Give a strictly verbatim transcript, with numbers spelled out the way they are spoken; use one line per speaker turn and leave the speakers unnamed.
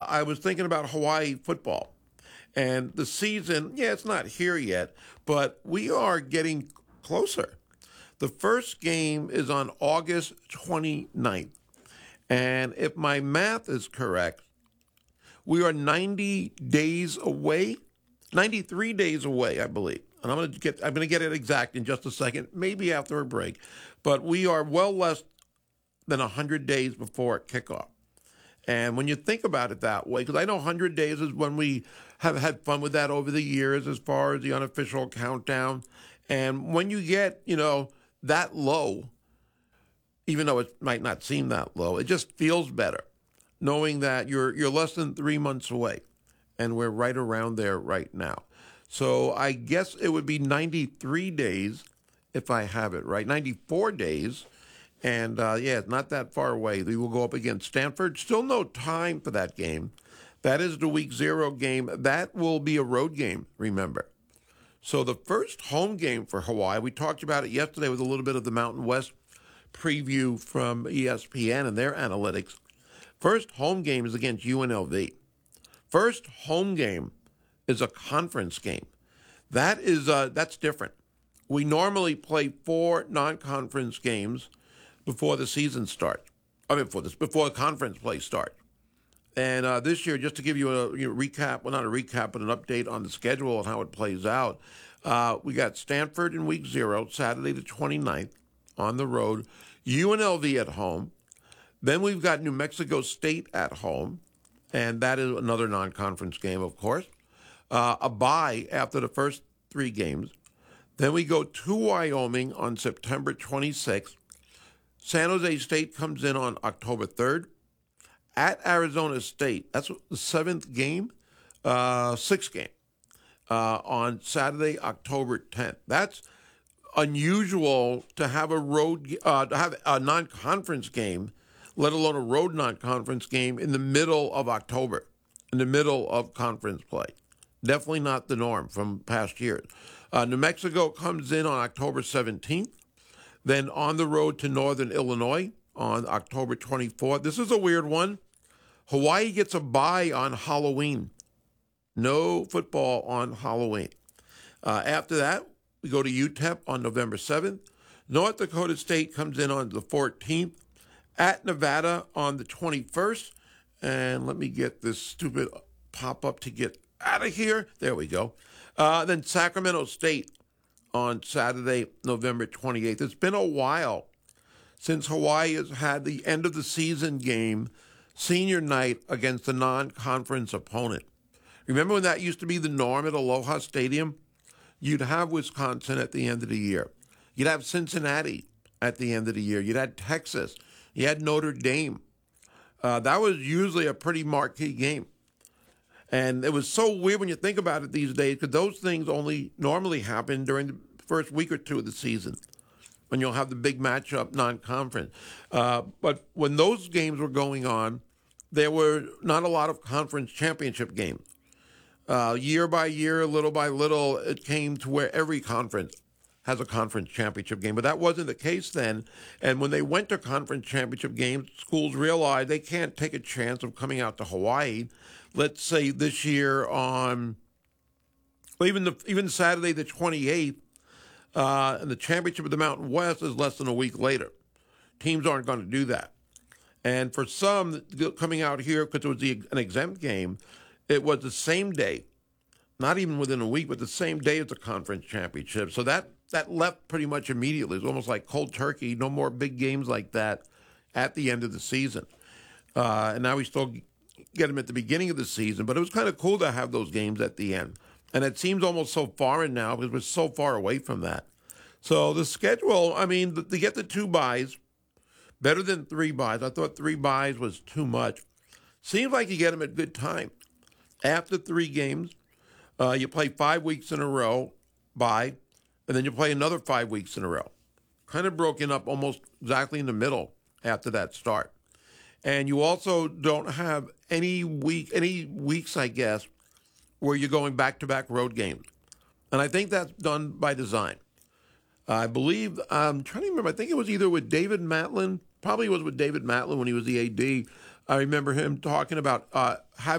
I was thinking about Hawaii football. And the season, yeah, it's not here yet, but we are getting closer. The first game is on August twenty-ninth. And if my math is correct, we are ninety days away, ninety-three days away, I believe. And I'm going to get I'm going to get it exact in just a second, maybe after a break. But we are well less than one hundred days before kickoff. And when you think about it that way, because I know one hundred days is when we have had fun with that over the years as far as the unofficial countdown. And when you get, you know, that low, even though it might not seem that low, it just feels better knowing that you're you're less than three months away. And we're right around there right now. So I guess it would be ninety-three days if I have it right, ninety-four days. And, uh, yeah, it's not that far away. We will go up against Stanford. Still no time for that game. That is the week zero game. That will be a road game, remember. So the first home game for Hawaii, we talked about it yesterday with a little bit of the Mountain West preview from E S P N and their analytics. First home game is against U N L V. First home game is a conference game. That is uh, that's different. We normally play four non-conference games before the season starts. I mean, before this, before the conference play starts. And uh, this year, just to give you a you know, recap, well, not a recap, but an update on the schedule and how it plays out, uh, we got Stanford in week zero, Saturday the twenty-ninth, on the road, U N L V at home. Then we've got New Mexico State at home, and that is another non-conference game, of course. Uh, a bye after the first three games. Then we go to Wyoming on September twenty-sixth. San Jose State comes in on October third. At Arizona State, that's the seventh game, uh, sixth game, uh, on Saturday, October tenth. That's unusual to have a road, uh, to have a non-conference game, let alone a road non-conference game in the middle of October, in the middle of conference play. Definitely not the norm from past years. Uh, New Mexico comes in on October seventeenth. Then on the road to Northern Illinois on October twenty-fourth. This is a weird one. Hawaii gets a bye on Halloween. No football on Halloween. Uh, after that, we go to U T E P on November seventh. North Dakota State comes in on the fourteenth. At Nevada on the twenty-first. And let me get this stupid pop-up to get out of here. There we go. Uh, then Sacramento State on Saturday, November twenty-eighth. It's been a while since Hawaii has had the end of the season game, senior night, against a non-conference opponent. Remember when that used to be the norm at Aloha Stadium? You'd have Wisconsin at the end of the year. You'd have Cincinnati at the end of the year. You'd have Texas. You had Notre Dame. Uh, that was usually a pretty marquee game. And it was so weird when you think about it these days, because those things only normally happen during the first week or two of the season, when you'll have the big matchup non-conference. Uh, but when those games were going on, there were not a lot of conference championship games. Uh, year by year, little by little, it came to where every conference has a conference championship game. But that wasn't the case then. And when they went to conference championship games, schools realized they can't take a chance of coming out to Hawaii, let's say this year on, well, even the, even Saturday the twenty-eighth, uh, and the championship of the Mountain West is less than a week later. Teams aren't going to do that. And for some, coming out here, because it was the, an exempt game, it was the same day, not even within a week, but the same day as the conference championship. So that, that left pretty much immediately. It was almost like cold turkey, no more big games like that at the end of the season. Uh, and now we still get them at the beginning of the season, but it was kind of cool to have those games at the end. And it seems almost so foreign now because we're so far away from that. So the schedule, I mean, to get the two buys, better than three buys. I thought three buys was too much. Seems like you get them at good time. After three games, uh, you play five weeks in a row, bye, and then you play another five weeks in a row. Kind of broken up almost exactly in the middle after that start. And you also don't have any week, any weeks, I guess, where you're going back-to-back road games. And I think that's done by design. I believe, I'm trying to remember, I think it was either with David Matlin, probably was with David Matlin when he was the A D. I remember him talking about uh, having